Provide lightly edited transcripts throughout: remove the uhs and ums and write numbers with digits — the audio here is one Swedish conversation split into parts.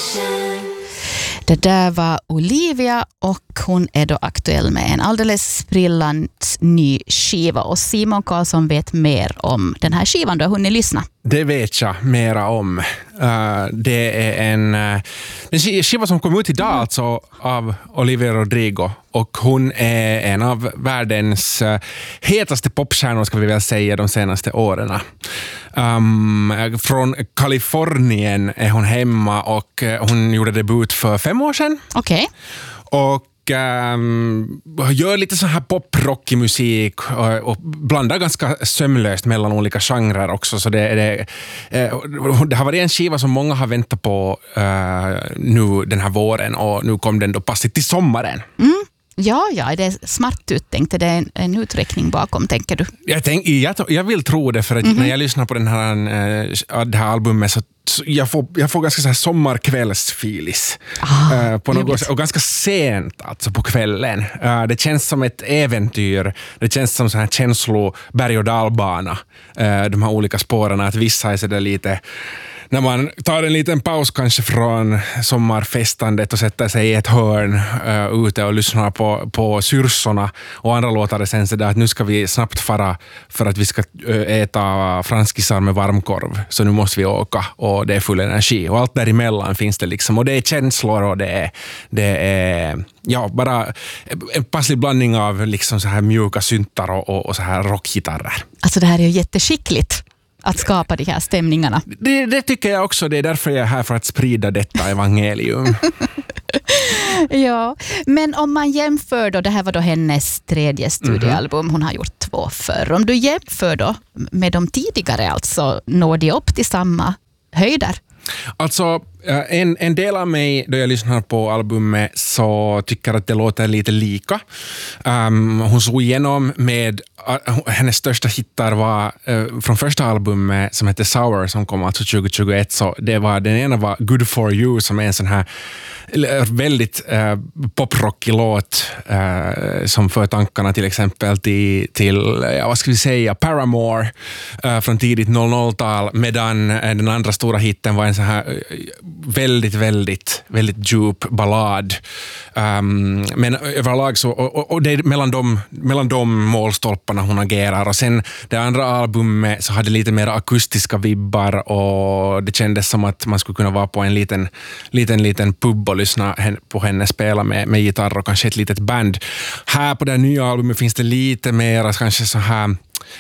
Det där var Olivia och hon är då aktuell med en alldeles sprillans ny skiva. Och Simon Karlsson vet mer om den här skivan, du har hunnit lyssna. Det vet jag mera om. Det är en skiva som kom ut idag alltså av Olivia Rodrigo. Och hon är en av världens hetaste popstjärnor ska vi väl säga de senaste åren. Från Kalifornien är hon hemma och hon gjorde debut för 5 år sedan. Okej. Och gör lite så här poprockig musik och blandar ganska sömlöst mellan olika genrer också. Så det har varit en skiva som många har väntat på nu den här våren och nu kom den då passigt till sommaren. Ja, det är smart uttänkt. Det är en uträkning bakom, tänker du? Jag vill tro det, för att när jag lyssnar på det här albumet så jag får ganska så här sommarkvällsfilis på något, och ganska sent alltså på kvällen. Det känns som ett äventyr. Det känns som så här berg- och dalbana. De här olika spåren, att vissa är så där lite när man tar en liten paus kanske från sommarfestandet och sätter sig i ett hörn ute och lyssnar på syrsorna och andra låtar sen så där att nu ska vi snabbt fara för att vi ska äta franskisar med varmkorv, så nu måste vi åka och det är full energi och allt däremellan finns det liksom, och det är känslor och det är bara en passlig blandning av liksom så här mjuka syntar och så här rockgitarrer. Alltså det här är ju jätteskickligt att skapa de här stämningarna. Det tycker jag också. Det är därför jag är här, för att sprida detta evangelium. Ja, men om man jämför då, det här var då hennes 3:e studioalbum, hon har gjort 2 förr. Om du jämför då med de tidigare, alltså når de upp till samma höjder? Alltså, en del av mig då jag lyssnar på albumet så tycker att det låter lite lika. Hon såg igenom med hennes största hittar var från första albumet som heter Sour, som kom alltså 2021. Så den ena var Good For You, som är en sån här väldigt poprockig låt som för tankarna till exempel till vad ska vi säga, Paramore från tidigt 00-tal, medan den andra stora hitten var en så här väldigt, väldigt, väldigt djup ballad. Men överlag så, och det är mellan de målstolparna hon agerar. Och sen det andra albumet så hade lite mer akustiska vibbar och det kändes som att man skulle kunna vara på en liten pub och lyssna på henne spela med gitarr och kanske ett litet band. Här på det nya albumet finns det lite mer kanske så här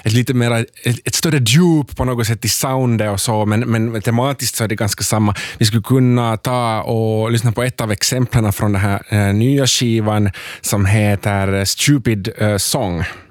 ett större djup på något sätt i soundet och så, men tematiskt så är det ganska samma. Vi skulle kunna ta och lyssna på ett av exemplen från den här nya skivan som heter Stupid Song.